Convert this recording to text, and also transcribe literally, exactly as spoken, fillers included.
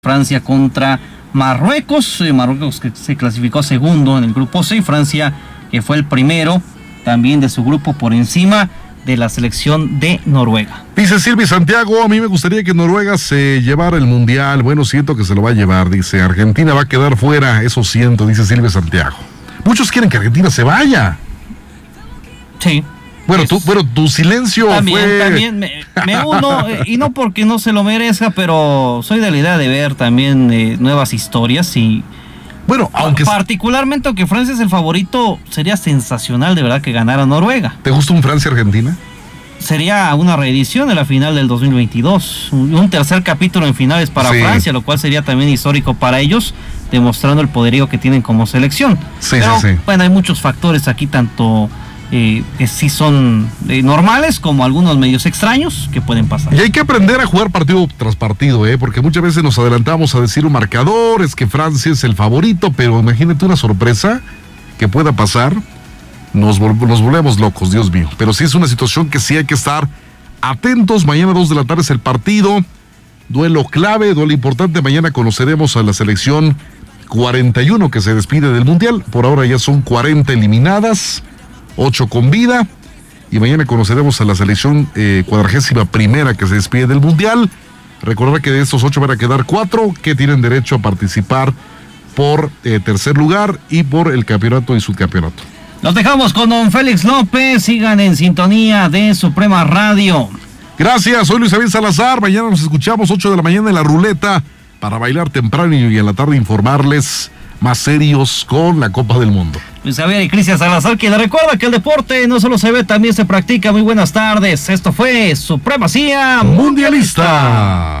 Francia contra Marruecos, eh, Marruecos que se clasificó segundo en el grupo C, Francia que fue el primero también de su grupo por encima de la selección de Noruega. Dice Silvi Santiago, a mí me gustaría que Noruega se llevara el mundial, bueno, siento que se lo va a llevar, dice, Argentina va a quedar fuera, eso siento, dice Silvi Santiago. Muchos quieren que Argentina se vaya. Sí. Bueno, tú, bueno, tu silencio también, fue... También me, me uno, eh, y no porque no se lo merezca, pero soy de la idea de ver también eh, nuevas historias y... Bueno, aunque... Particularmente, aunque Francia es el favorito, sería sensacional de verdad que ganara Noruega. ¿Te gusta un Francia-Argentina? Sería una reedición de la final del dos mil veintidós, un, un tercer capítulo en finales para sí. Francia, lo cual sería también histórico para ellos, demostrando el poderío que tienen como selección. Sí, Pero, sí, sí. Bueno, hay muchos factores aquí, tanto... Eh, que sí son eh, normales como algunos medios extraños que pueden pasar. Y hay que aprender a jugar partido tras partido, ¿eh? Porque muchas veces nos adelantamos a decir un marcador, es que Francia es el favorito, pero imagínate una sorpresa que pueda pasar, nos, vol- nos volvemos locos, Dios mío. Pero sí es una situación que sí hay que estar atentos. Mañana dos de la tarde es el partido, duelo clave, duelo importante. Mañana conoceremos a la selección cuarenta y uno que se despide del Mundial. Por ahora ya son cuarenta eliminadas, ocho con vida, y mañana conoceremos a la selección eh, cuadragésima primera que se despide del Mundial. Recordar que de estos ocho van a quedar cuatro que tienen derecho a participar por eh, tercer lugar y por el campeonato y subcampeonato. Los dejamos con don Félix López, sigan en sintonía de Suprema Radio. Gracias, soy Luis Javier Salazar, mañana nos escuchamos ocho de la mañana en la ruleta para bailar temprano y en la tarde informarles más serios con la Copa del Mundo. Luis Javier y Cristian Salazar, quien le recuerda que el deporte no solo se ve, también se practica. Muy buenas tardes. Esto fue Supremacía Mundialista.